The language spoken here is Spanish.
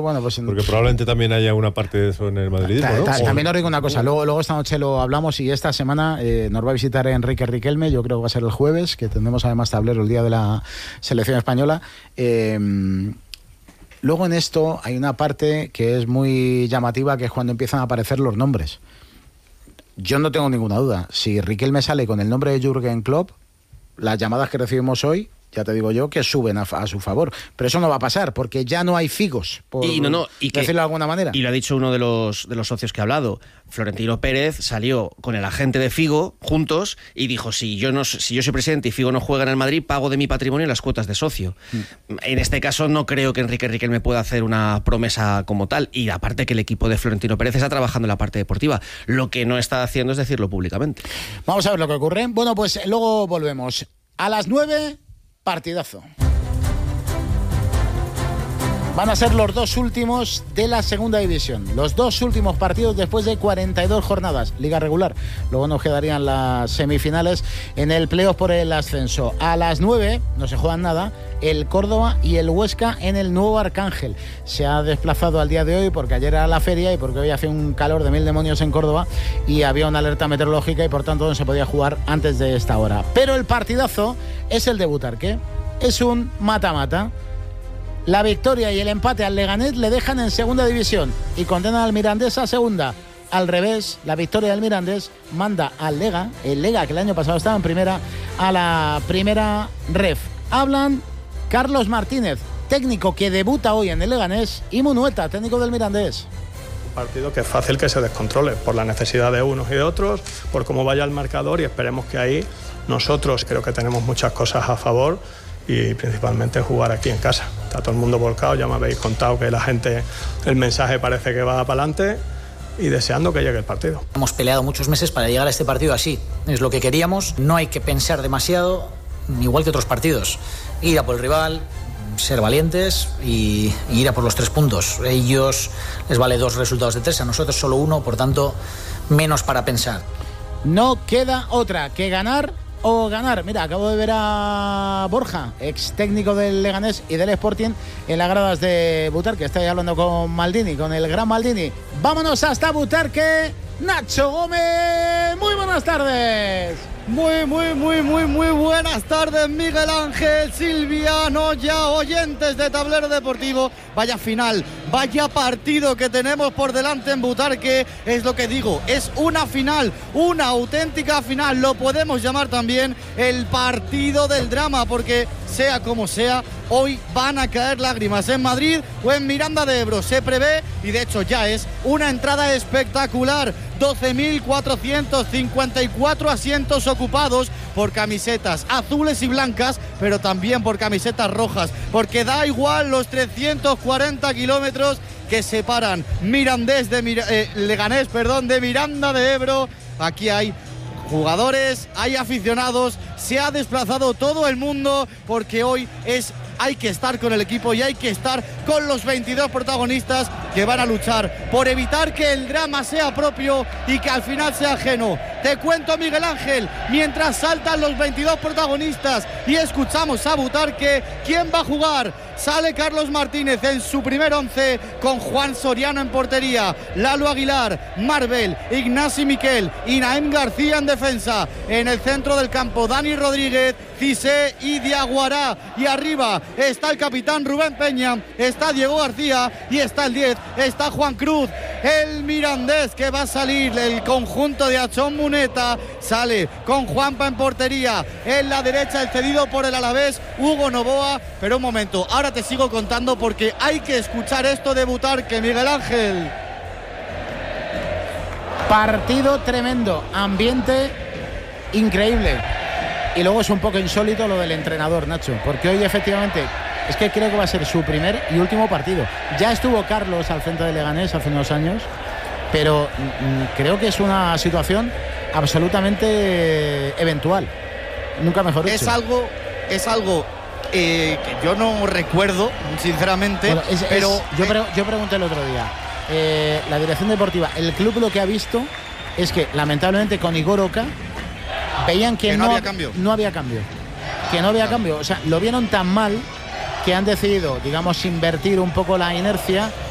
bueno, pues... Porque probablemente también haya una parte de eso en el madridismo, ¿no? También os digo una cosa, luego esta noche lo hablamos y esta semana nos va a visitar Enrique Riquelme, yo creo que va a ser el jueves, que tendremos además tablero el día de la selección española. Luego en esto hay una parte que es muy llamativa, que es cuando empiezan a aparecer los nombres. Yo no tengo ninguna duda, si Riquelme sale con el nombre de Jürgen Klopp, las llamadas que recibimos hoy, ya te digo yo, que suben a su favor. Pero eso no va a pasar, porque ya no hay figos, por decirlo de alguna manera. Y lo ha dicho uno de los socios que ha hablado. Florentino Pérez salió con el agente de Figo juntos y dijo, si yo soy presidente y Figo no juega en el Madrid, pago de mi patrimonio las cuotas de socio. En este caso no creo que Enrique Riquelme pueda hacer una promesa como tal. Y aparte que el equipo de Florentino Pérez está trabajando en la parte deportiva. Lo que no está haciendo es decirlo públicamente. Vamos a ver lo que ocurre. Bueno, pues luego volvemos. A las 9... partidazo. Van a ser los dos últimos de la segunda división. Los dos últimos partidos después de 42 jornadas. Liga regular. Luego nos quedarían las semifinales en el playoff por el ascenso. A las 9, no se juegan nada, el Córdoba y el Huesca en el nuevo Arcángel. Se ha desplazado al día de hoy porque ayer era la feria y porque hoy hace un calor de 1000 demonios en Córdoba y había una alerta meteorológica y por tanto no se podía jugar antes de esta hora. Pero el partidazo es el de Butarque. Es un mata-mata. La victoria y el empate al Leganés le dejan en segunda división y condenan al Mirandés a segunda. Al revés, la victoria del Mirandés manda al Lega, el Lega que el año pasado estaba en primera, a la primera ref. Hablan Carlos Martínez, técnico que debuta hoy en el Leganés, y Munueta, técnico del Mirandés. Un partido que es fácil que se descontrole por la necesidad de unos y de otros, por cómo vaya el marcador, y esperemos que ahí nosotros creo que tenemos muchas cosas a favor y principalmente jugar aquí en casa. Está todo el mundo volcado, ya me habéis contado que la gente, el mensaje parece que va para adelante y deseando que llegue el partido. Hemos peleado muchos meses para llegar a este partido así, es lo que queríamos, no hay que pensar demasiado, igual que otros partidos, ir a por el rival, ser valientes y ir a por los 3 puntos. Ellos les vale 2 resultados de 3, a nosotros solo 1, por tanto menos para pensar. No queda otra que ganar o ganar. Mira, acabo de ver a Borja, ex técnico del Leganés y del Sporting, en las gradas de Butarque. Estoy hablando con Maldini, con el gran Maldini. Vámonos hasta Butarque. Nacho Gómez, muy buenas tardes. Muy buenas tardes, Miguel Ángel, Silviano, ya oyentes de Tablero Deportivo. Vaya final, vaya partido que tenemos por delante en Butarque. Es lo que digo, es una final, una auténtica final. Lo podemos llamar también el partido del drama, porque sea como sea, hoy van a caer lágrimas en Madrid o en Miranda de Ebro. Se prevé, y de hecho ya es, una entrada espectacular. 12.454 asientos ocupados por camisetas azules y blancas, pero también por camisetas rojas, porque da igual los 340 kilómetros que separan Leganés de Miranda de Ebro. Aquí hay jugadores, hay aficionados, se ha desplazado todo el mundo, porque hoy hay que estar con el equipo y hay que estar con los 22 protagonistas que van a luchar por evitar que el drama sea propio y que al final sea ajeno. Te cuento, Miguel Ángel, mientras saltan los 22 protagonistas y escuchamos a Butarque, ¿quién va a jugar? Sale Carlos Martínez en su primer 11 con Juan Soriano en portería, Lalo Aguilar, Marvel, Ignasi Miquel y Naem García en defensa. En el centro del campo, Dani Rodríguez, Cissé y Diaguará. Y arriba está el capitán Rubén Peña, está Diego García y está el 10, está Juan Cruz. El Mirandés que va a salir, el conjunto de Achón Muneta, sale con Juanpa en portería. En la derecha el cedido por el Alavés, Hugo Novoa. Pero un momento, ahora te sigo contando porque hay que escuchar esto de Butarque, Miguel Ángel. Partido tremendo, ambiente increíble. Y luego es un poco insólito lo del entrenador, Nacho, porque hoy efectivamente es que creo que va a ser su primer y último partido. Ya estuvo Carlos al frente de Leganés hace unos años, pero creo que es una situación absolutamente eventual. Nunca mejor dicho. Es algo que yo no recuerdo, sinceramente. Bueno, pero yo pregunté el otro día, la dirección deportiva, el club lo que ha visto es que lamentablemente con Igor Oca veían que no había cambio. Que no había cambio. O sea, lo vieron tan mal que han decidido, digamos, invertir un poco la inercia